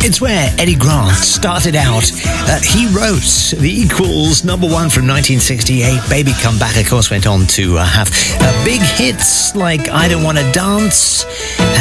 It's where Eddie Grant started out. He wrote the Equals #1 from 1968. Baby Come Back, of course, went on to have big hits like I Don't Want to Dance